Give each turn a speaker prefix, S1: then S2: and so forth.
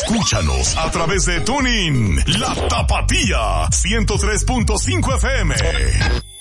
S1: Escúchanos a través de TuneIn, La Tapatía, 103.5 FM.